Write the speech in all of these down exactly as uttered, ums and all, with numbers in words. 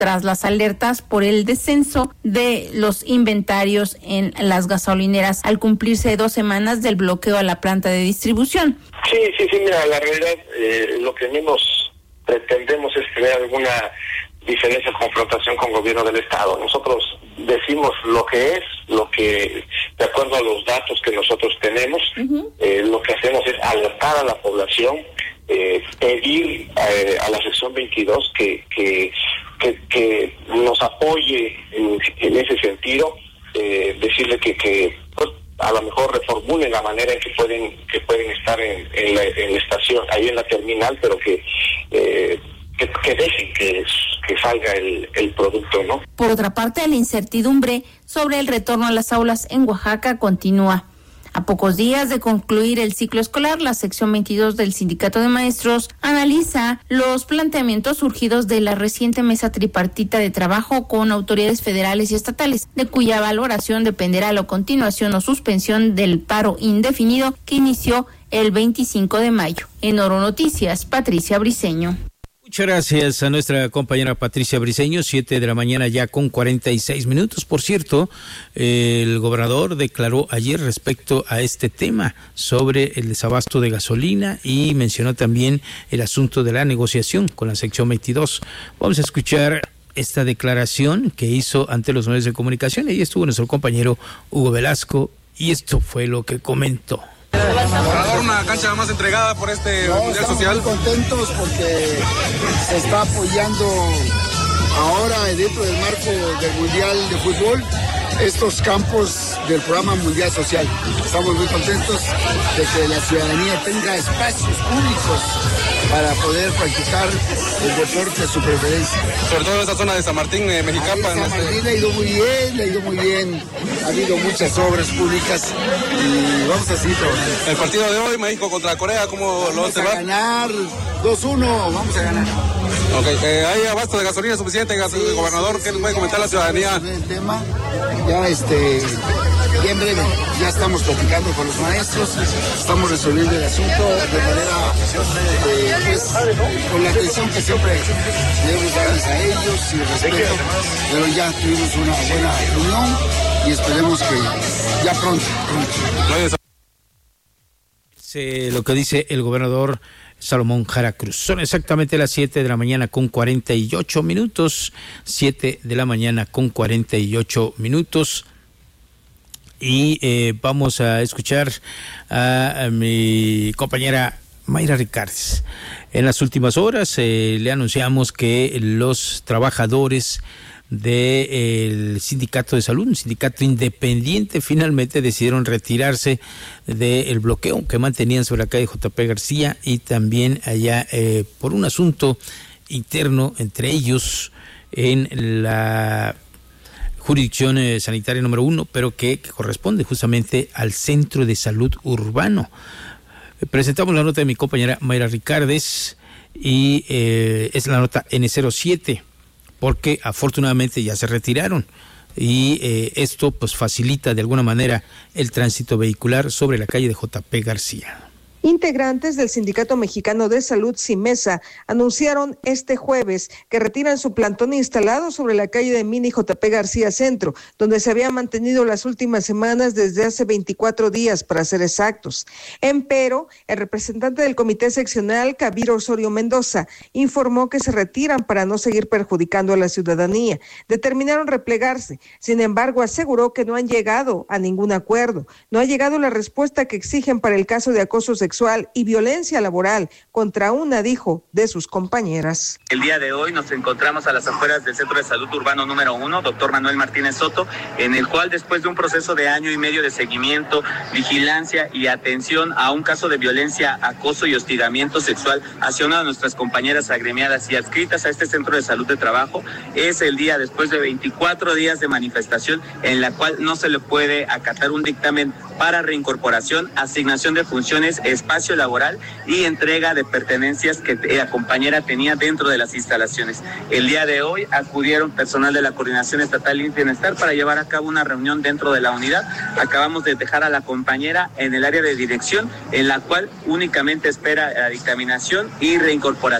tras las alertas por el descenso de los inventarios en las gasolineras al cumplirse dos semanas del bloqueo a la planta de distribución. Sí, sí, sí, mira, la realidad, eh, lo que menos pretendemos es crear alguna diferencia, confrontación con el gobierno del Estado. Nosotros decimos lo que es, lo que, de acuerdo a los datos que nosotros tenemos, uh-huh. eh, lo que hacemos es alertar a la población, eh, pedir eh, a la sección veintidós que, que, que, que nos apoye en, en ese sentido, eh, decirle que, que pues, a lo mejor reformulen la manera en que pueden que pueden estar en, en, la, en la estación, ahí en la terminal, pero que eh, que, que dejen que, que salga el, el producto, ¿no? Por otra parte, la incertidumbre sobre el retorno a las aulas en Oaxaca continúa. A pocos días de concluir el ciclo escolar, la sección veintidós del Sindicato de Maestros analiza los planteamientos surgidos de la reciente mesa tripartita de trabajo con autoridades federales y estatales, de cuya valoración dependerá la continuación o suspensión del paro indefinido que inició el veinticinco de mayo. En Oro Noticias, Patricia Briceño. Muchas gracias a nuestra compañera Patricia Briceño, siete de la mañana ya con cuarenta y seis minutos. Por cierto, el gobernador declaró ayer respecto a este tema sobre el desabasto de gasolina y mencionó también el asunto de la negociación con la sección veintidós. Vamos a escuchar esta declaración que hizo ante los medios de comunicación. Ahí estuvo nuestro compañero Hugo Velasco y esto fue lo que comentó. Gobernador, una cancha más entregada por este no, Mundial Social. Estamos muy contentos porque se está apoyando ahora dentro del marco del Mundial de Fútbol estos campos del programa Mundial Social. Estamos muy contentos de que la ciudadanía tenga espacios públicos para poder practicar el deporte de su preferencia. Sobre todo en esta zona de San Martín, eh, Mexicapa. San Martín le ha ido muy bien, le ha ido muy bien. Ha habido muchas obras públicas y vamos a seguir trabajando. El partido de hoy, México contra Corea, ¿cómo lo vamos a va? ganar dos uno, vamos a ganar. Ok, eh, ¿hay abasto de gasolina suficiente, gas- sí, gobernador? Sí, ¿Qué nos puede comentar la ciudadanía? El tema, ya este... Bien breve, ya estamos platicando con los maestros, estamos resolviendo el asunto de manera, eh, pues, con la atención que siempre debemos darles a ellos y el respeto, pero ya tuvimos una buena reunión y esperemos que ya pronto, pronto. Sí, lo que dice el gobernador Salomón Jara Cruz. Son exactamente las siete de la mañana con cuarenta y ocho minutos, siete de la mañana con cuarenta y ocho minutos. Y eh, vamos a escuchar a, a mi compañera Mayra Ricardes. En las últimas horas eh, le anunciamos que los trabajadores del Sindicato de Salud, un sindicato independiente, finalmente decidieron retirarse del bloqueo que mantenían sobre la calle J P García y también allá eh, por un asunto interno entre ellos en la jurisdicción eh, sanitaria número uno, pero que, que corresponde justamente al Centro de Salud Urbano. Eh, presentamos la nota de mi compañera Mayra Ricardes y eh, es la nota N cero siete, porque afortunadamente ya se retiraron y eh, esto pues facilita de alguna manera el tránsito vehicular sobre la calle de J P García. Integrantes del Sindicato Mexicano de Salud, SIMESA, anunciaron este jueves que retiran su plantón instalado sobre la calle de Mini J P García Centro, donde se había mantenido las últimas semanas desde hace veinticuatro días, para ser exactos. Empero, el representante del Comité Seccional, Cabiro Osorio Mendoza, informó que se retiran para no seguir perjudicando a la ciudadanía. Determinaron replegarse. Sin embargo, aseguró que no han llegado a ningún acuerdo. No ha llegado la respuesta que exigen para el caso de acoso sexual sexual y violencia laboral contra una, dijo, de sus compañeras. El día de hoy nos encontramos a las afueras del Centro de Salud Urbano número uno, doctor Manuel Martínez Soto, en el cual después de un proceso de año y medio de seguimiento, vigilancia y atención a un caso de violencia, acoso y hostigamiento sexual hacia una de nuestras compañeras agremiadas y adscritas a este Centro de Salud de Trabajo, es el día después de veinticuatro días de manifestación en la cual no se le puede acatar un dictamen para reincorporación, asignación de funciones, espacio laboral y entrega de pertenencias que la compañera tenía dentro de las instalaciones. El día de hoy acudieron personal de la Coordinación Estatal de Bienestar para llevar a cabo una reunión dentro de la unidad. Acabamos de dejar a la compañera en el área de dirección, en la cual únicamente espera la dictaminación y reincorporación.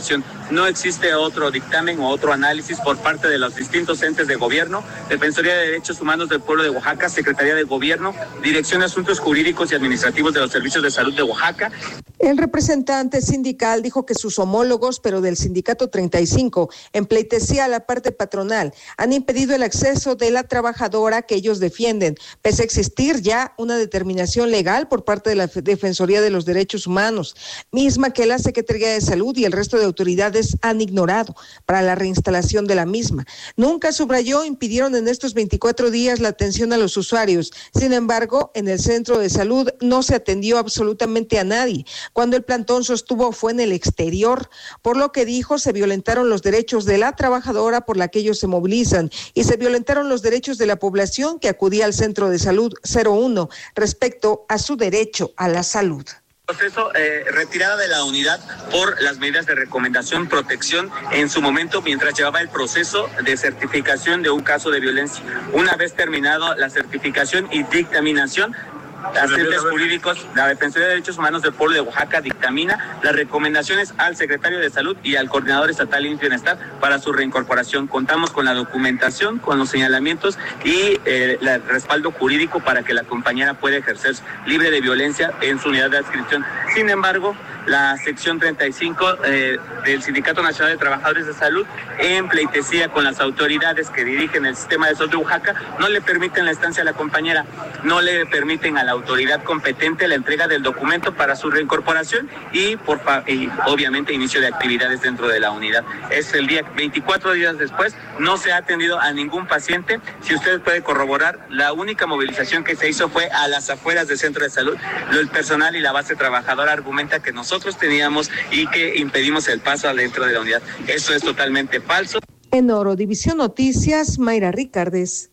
no existe otro dictamen o otro análisis por parte de los distintos entes de gobierno, Defensoría de Derechos Humanos del Pueblo de Oaxaca, Secretaría de Gobierno, Dirección de Asuntos Jurídicos y Administrativos de los Servicios de Salud de Oaxaca. El representante sindical dijo que sus homólogos, pero del sindicato treinta y cinco, en pleitesía a la parte patronal, han impedido el acceso de la trabajadora que ellos defienden, pese a existir ya una determinación legal por parte de la Defensoría de los Derechos Humanos, misma que la Secretaría de Salud y el resto de autoridades han ignorado para la reinstalación de la misma. Nunca, subrayó, impidieron en estos veinticuatro días la atención a los usuarios. Sin embargo, en el centro de salud no se atendió absolutamente a nadie. Cuando el plantón sostuvo fue en el exterior, por lo que dijo se violentaron los derechos de la trabajadora por la que ellos se movilizan y se violentaron los derechos de la población que acudía al centro de salud cero uno respecto a su derecho a la salud. Proceso eh, retirada de la unidad por las medidas de recomendación, protección en su momento mientras llevaba el proceso de certificación de un caso de violencia. Una vez terminado la certificación y dictaminación, agentes jurídicos, la Defensoría de Derechos Humanos del Pueblo de Oaxaca dictamina las recomendaciones al secretario de Salud y al coordinador estatal de Bienestar para su reincorporación. Contamos con la documentación, con los señalamientos y eh, el respaldo jurídico para que la compañera pueda ejercer libre de violencia en su unidad de adscripción. Sin embargo, la sección treinta y cinco eh, del Sindicato Nacional de Trabajadores de Salud, en pleitesía con las autoridades que dirigen el sistema de salud de Oaxaca, no le permiten la estancia a la compañera, no le permiten a la autoridad competente la entrega del documento para su reincorporación y, por fa- y obviamente inicio de actividades dentro de la unidad. Es el día veinticuatro días después, no se ha atendido a ningún paciente. Si usted puede corroborar, la única movilización que se hizo fue a las afueras del centro de salud. El personal y la base trabajadora argumenta que nosotros teníamos y que impedimos el paso adentro de la unidad. Eso es totalmente falso. En Oro División Noticias, Mayra Ricardes.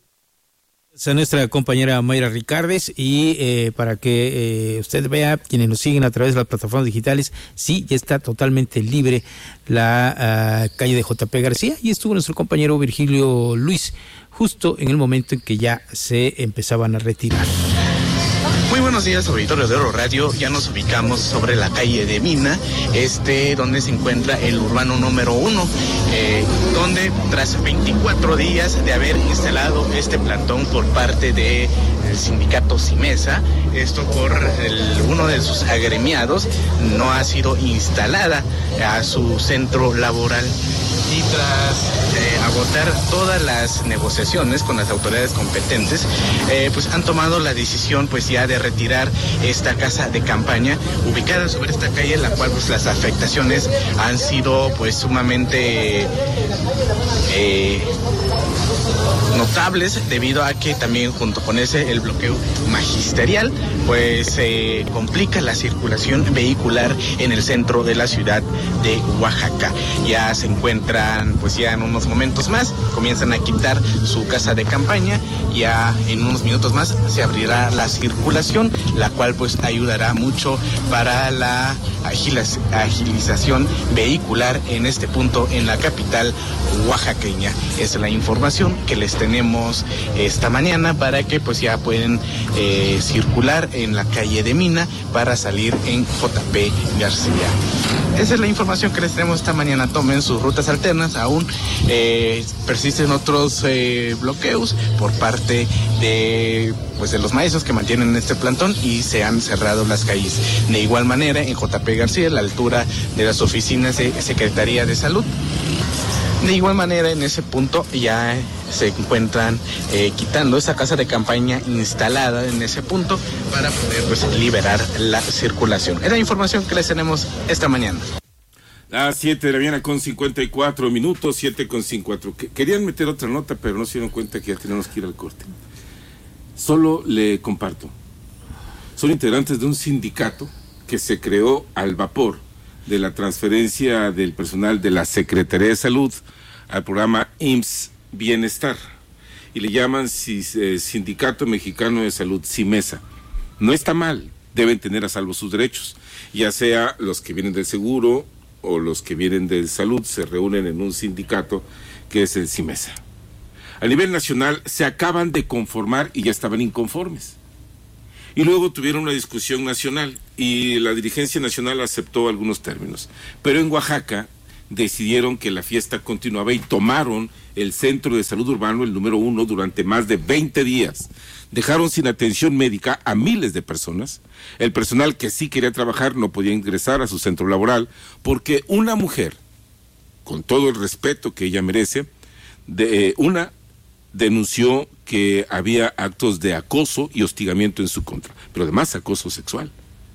A nuestra compañera Mayra Ricardes y eh, para que eh, usted vea, quienes nos siguen a través de las plataformas digitales, sí, ya está totalmente libre la uh, calle de J P García y estuvo nuestro compañero Virgilio Luis justo en el momento en que ya se empezaban a retirar. Muy buenos días, auditorio de Oro Radio. Ya nos ubicamos sobre la calle de Mina, este donde se encuentra el urbano número uno, eh, donde tras veinticuatro días de haber instalado este plantón por parte del sindicato Simesa, esto por el, uno de sus agremiados, no ha sido instalada a su centro laboral. Y tras eh, agotar todas las negociaciones con las autoridades competentes, eh, pues han tomado la decisión pues ya de retirar esta casa de campaña ubicada sobre esta calle, la cual pues las afectaciones han sido pues sumamente eh, notables, debido a que también junto con ese el bloqueo magisterial pues se eh, complica la circulación vehicular en el centro de la ciudad de Oaxaca. Ya se encuentra pues ya en unos momentos más comienzan a quitar su casa de campaña, ya en unos minutos más se abrirá la circulación, la cual pues ayudará mucho para la agiliz- agilización vehicular en este punto en la capital oaxaqueña. Es la información que les tenemos esta mañana para que pues ya pueden eh, circular en la calle de Mina para salir en J P García. Esa es la información que les tenemos esta mañana. Tomen sus rutas alternas. Aún eh, persisten otros eh, bloqueos por parte de pues de los maestros que mantienen este plantón y se han cerrado las calles. De igual manera, en J P García, a la altura de las oficinas de Secretaría de Salud, de igual manera en ese punto ya se encuentran eh, quitando esa casa de campaña instalada en ese punto para poder pues liberar la circulación. Es la información que les tenemos esta mañana. Las siete de la mañana con cincuenta y cuatro minutos, siete con cincuenta y cuatro. Querían meter otra nota, pero no se dieron cuenta que ya tenemos que ir al corte. Solo le comparto. Son integrantes de un sindicato que se creó al vapor de la transferencia del personal de la Secretaría de Salud al programa I M S S Bienestar. Y le llaman Sindicato Mexicano de Salud, SIMESA. No está mal, deben tener a salvo sus derechos. Ya sea los que vienen del seguro o los que vienen de salud, se reúnen en un sindicato que es el SIMESA. A nivel nacional se acaban de conformar y ya estaban inconformes. Y luego tuvieron una discusión nacional y la dirigencia nacional aceptó algunos términos. Pero en Oaxaca decidieron que la fiesta continuaba y tomaron el centro de salud urbano, el número uno, durante más de veinte días. Dejaron sin atención médica a miles de personas. El personal que sí quería trabajar no podía ingresar a su centro laboral porque una mujer, con todo el respeto que ella merece, de, eh, una denunció que había actos de acoso y hostigamiento en su contra, pero además acoso sexual.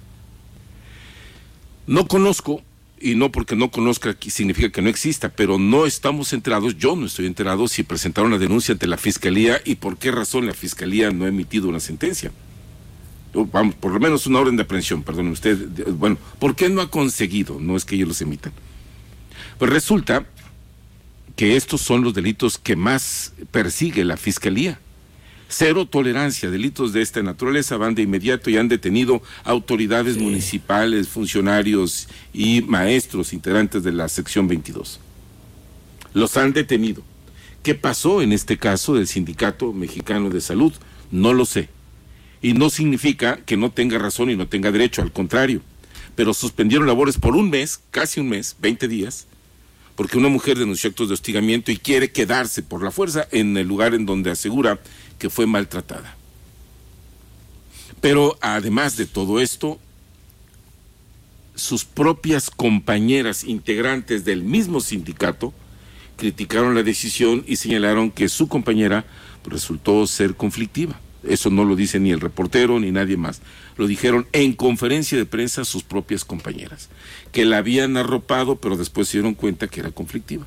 No conozco, y no porque no conozca significa que no exista, pero no estamos enterados, yo no estoy enterado si presentaron la denuncia ante la Fiscalía y por qué razón la Fiscalía no ha emitido una sentencia. Vamos, por lo menos una orden de aprehensión, perdón usted. Bueno, ¿por qué no ha conseguido? No es que ellos los emitan. Pues resulta que estos son los delitos que más persigue la Fiscalía. Cero tolerancia, delitos de esta naturaleza van de inmediato y han detenido autoridades sí. municipales, funcionarios y maestros integrantes de la sección veintidós. Los han detenido. ¿Qué pasó en este caso del Sindicato Mexicano de Salud? No lo sé. Y no significa que no tenga razón y no tenga derecho, al contrario. Pero suspendieron labores por un mes, casi un mes, veinte días, porque una mujer denunció actos de hostigamiento y quiere quedarse por la fuerza en el lugar en donde asegura que fue maltratada. Pero además de todo esto, sus propias compañeras integrantes del mismo sindicato criticaron la decisión y señalaron que su compañera resultó ser conflictiva. Eso no lo dice ni el reportero ni nadie más. Lo dijeron en conferencia de prensa sus propias compañeras, que la habían arropado, pero después se dieron cuenta que era conflictiva.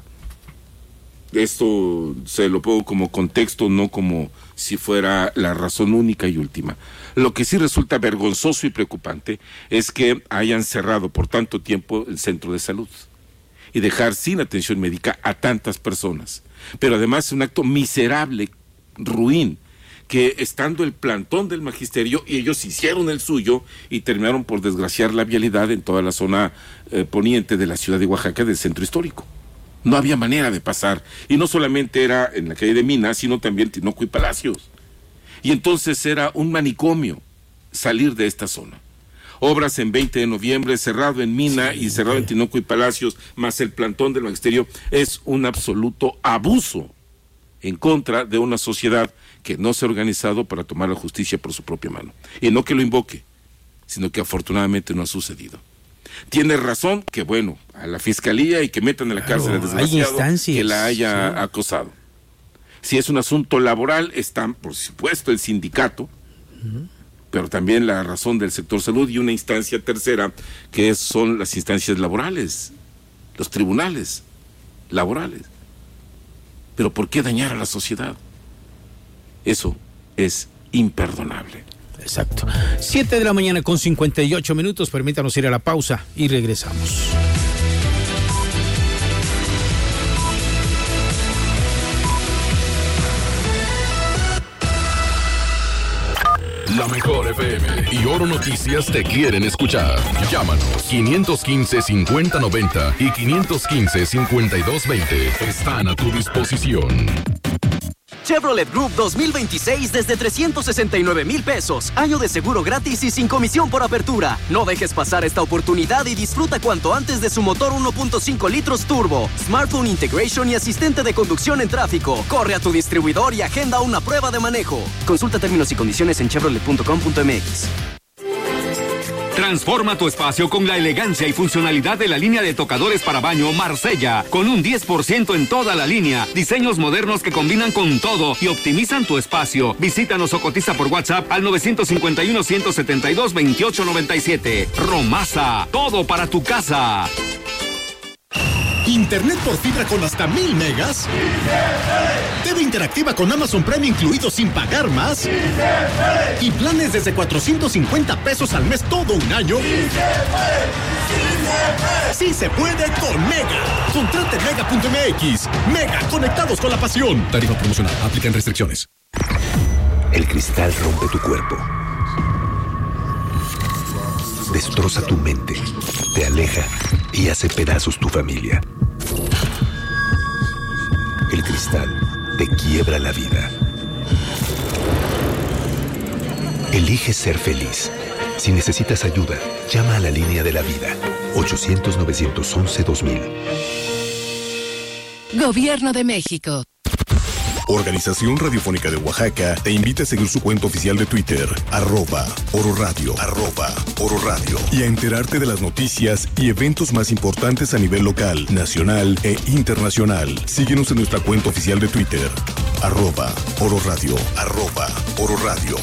Esto se lo pongo como contexto, no como si fuera la razón única y última. Lo que sí resulta vergonzoso y preocupante es que hayan cerrado por tanto tiempo el centro de salud y dejar sin atención médica a tantas personas. Pero además es un acto miserable, ruin, que estando el plantón del magisterio, y ellos hicieron el suyo y terminaron por desgraciar la vialidad en toda la zona eh, poniente de la ciudad de Oaxaca, del centro histórico. No había manera de pasar, y no solamente era en la calle de Minas, sino también Tinoco y Palacios. Y entonces era un manicomio salir de esta zona. Obras en veinte de noviembre, cerrado en Mina sí, y cerrado sí. en Tinoco y Palacios, más el plantón del magisterio, es un absoluto abuso en contra de una sociedad que no se ha organizado para tomar la justicia por su propia mano. Y no que lo invoque, sino que afortunadamente no ha sucedido. Tiene razón que, bueno, a la Fiscalía y que metan en la cárcel al desgraciado que la haya sí. acosado. Si es un asunto laboral, está, por supuesto, el sindicato, uh-huh. pero también la razón del sector salud y una instancia tercera, que es, son las instancias laborales, los tribunales laborales. Pero ¿por qué dañar a la sociedad? Eso es imperdonable. Exacto. Siete de la mañana con cincuenta y ocho minutos. Permítanos ir a la pausa y regresamos. La mejor F M y Oro Noticias te quieren escuchar. Llámanos quinientos quince, cincuenta noventa y quinientos quince, cincuenta y dos veinte. Están a tu disposición. Chevrolet Group dos mil veintiséis desde trescientos sesenta y nueve mil pesos. Año de seguro gratis y sin comisión por apertura. No dejes pasar esta oportunidad y disfruta cuanto antes de su motor uno punto cinco litros turbo, smartphone integration y asistente de conducción en tráfico. Corre a tu distribuidor y agenda una prueba de manejo. Consulta términos y condiciones en chevrolet punto com punto m x. Transforma tu espacio con la elegancia y funcionalidad de la línea de tocadores para baño Marsella, con un diez por ciento en toda la línea. Diseños modernos que combinan con todo y optimizan tu espacio. Visítanos o cotiza por WhatsApp al nueve cinco uno, ciento setenta y dos, veintiocho noventa y siete. Romasa, todo para tu casa. Internet por fibra con hasta mil megas. T V interactiva con Amazon Prime incluido sin pagar más. Y planes desde cuatrocientos cincuenta pesos al mes todo un año. Sí se puede con Mega. Contrate mega punto m x. Mega, conectados con la pasión. Tarifa promocional. Aplican restricciones. El cristal rompe tu cuerpo. Destroza tu mente. Te aleja y hace pedazos tu familia. El cristal te quiebra la vida. Elige ser feliz. Si necesitas ayuda, llama a la línea de la vida. ochocientos, novecientos once, dos mil. Gobierno de México. Organización Radiofónica de Oaxaca te invita a seguir su cuenta oficial de Twitter, arroba Oro Radio, arroba Oro Radio, y a enterarte de las noticias y eventos más importantes a nivel local, nacional e internacional. Síguenos en nuestra cuenta oficial de Twitter, arroba Oro Radio, arroba Oro Radio.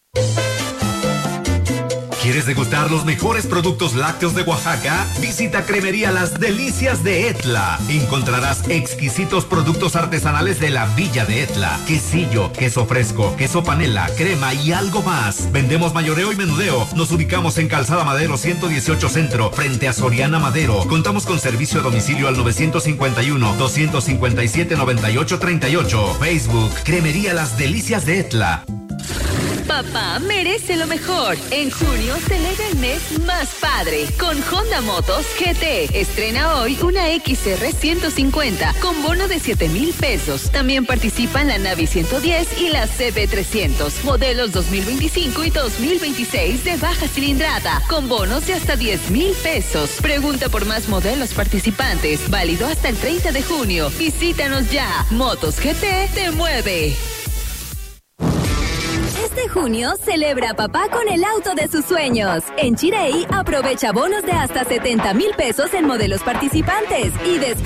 ¿Quieres degustar los mejores productos lácteos de Oaxaca? Visita Cremería Las Delicias de Etla. Encontrarás exquisitos productos artesanales de la Villa de Etla. Quesillo, queso fresco, queso panela, crema y algo más. Vendemos mayoreo y menudeo. Nos ubicamos en Calzada Madero ciento dieciocho Centro, frente a Soriana Madero. Contamos con servicio a domicilio al nueve cinco uno, dos cinco siete, nueve ocho tres ocho. Facebook, Cremería Las Delicias de Etla. Papá merece lo mejor. En junio celebra el mes más padre con Honda Motos G T. Estrena hoy una X R ciento cincuenta con bono de siete mil pesos. También participa en la Navi ciento diez y la C B trescientos. Modelos dos mil veinticinco y dos mil veintiséis de baja cilindrada con bonos de hasta diez mil pesos. Pregunta por más modelos participantes. Válido hasta el treinta de junio. Visítanos ya. Motos G T te mueve. Este junio celebra a papá con el auto de sus sueños. En Chirey aprovecha bonos de hasta setenta mil pesos en modelos participantes y descuentos